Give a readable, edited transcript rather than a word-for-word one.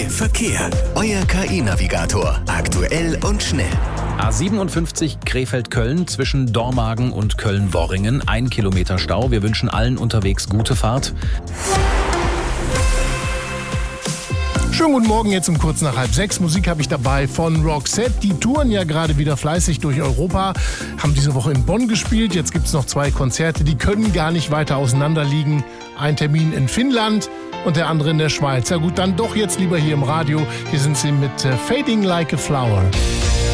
RBB Verkehr. Euer KI-Navigator. Aktuell und schnell. A57 Krefeld-Köln zwischen Dormagen und Köln-Worringen. 1 Kilometer Stau. Wir wünschen allen unterwegs gute Fahrt. Schönen guten Morgen, jetzt um kurz nach 5:30. Musik habe ich dabei von Roxette. Die touren ja gerade wieder fleißig durch Europa, haben diese Woche in Bonn gespielt. Jetzt gibt es noch 2 Konzerte, die können gar nicht weiter auseinander liegen. Ein Termin in Finnland und der andere in der Schweiz. Ja gut, dann doch jetzt lieber hier im Radio. Hier sind sie mit Fading Like a Flower.